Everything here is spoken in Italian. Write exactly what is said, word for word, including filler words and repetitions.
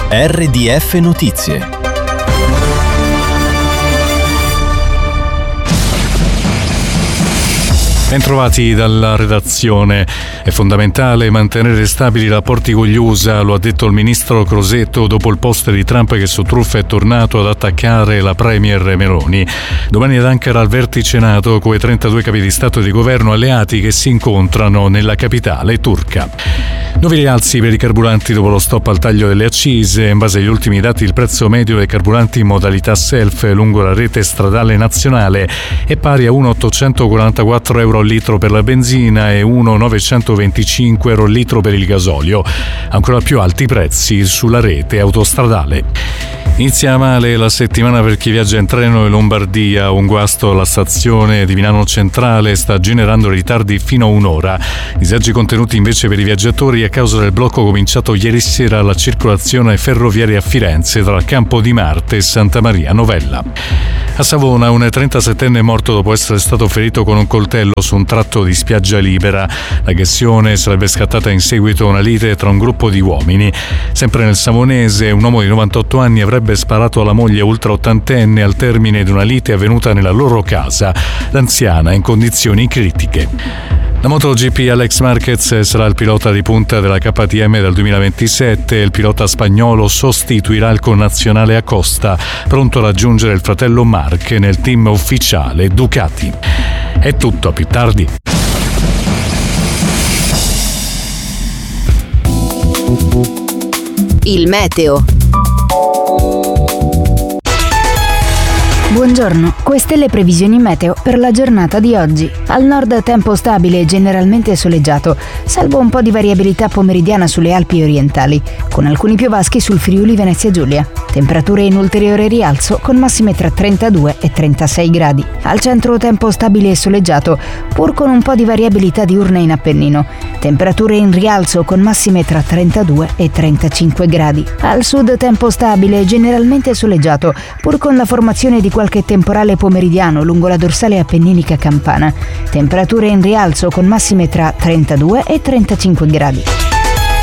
R D F Notizie. Bentrovati dalla redazione. È fondamentale mantenere stabili i rapporti con gli U S A, lo ha detto il ministro Crosetto dopo il post di Trump che su truffa è tornato ad attaccare la premier Meloni. Domani ad Ankara al vertice NATO con i trentadue capi di Stato e di governo alleati che si incontrano nella capitale turca. Nuovi rialzi per i carburanti dopo lo stop al taglio delle accise. In base agli ultimi dati il prezzo medio dei carburanti in modalità self lungo la rete stradale nazionale è pari a uno virgola ottocentoquarantaquattro euro al litro per la benzina e uno virgola novecentoventicinque euro al litro per il gasolio. Ancora più alti i prezzi sulla rete autostradale. Inizia male la settimana per chi viaggia in treno in Lombardia. Un guasto alla stazione di Milano Centrale sta generando ritardi fino a un'ora. Disagi contenuti invece per i viaggiatori a causa del blocco cominciato ieri sera alla circolazione ferroviaria a Firenze tra Campo di Marte e Santa Maria Novella. A Savona un trentasettenne è morto dopo essere stato ferito con un coltello su un tratto di spiaggia libera. L'aggressione sarebbe scattata in seguito a una lite tra un gruppo di uomini. Sempre nel Savonese un uomo di novantotto anni avrebbe sparato alla moglie ultra ottantenne al termine di una lite avvenuta nella loro casa. L'anziana è in condizioni critiche. La MotoGP Alex Marquez sarà il pilota di punta della K T M del duemilaventisette. Il pilota spagnolo sostituirà il connazionale Acosta, pronto a raggiungere il fratello Marc nel team ufficiale Ducati. È tutto, a più tardi. Il meteo. Buongiorno, queste le previsioni meteo per la giornata di oggi. Al nord tempo stabile e generalmente soleggiato, salvo un po' di variabilità pomeridiana sulle Alpi orientali, con alcuni piovaschi sul Friuli Venezia Giulia. Temperature in ulteriore rialzo con massime tra trentadue e trentasei gradi. Al centro tempo stabile e soleggiato, pur con un po' di variabilità diurna in Appennino. Temperature in rialzo con massime tra trentadue e trentacinque gradi. Al sud tempo stabile e generalmente soleggiato, pur con la formazione di qualche temporale pomeridiano lungo la dorsale appenninica campana. Temperature in rialzo con massime tra trentadue e trentacinque gradi.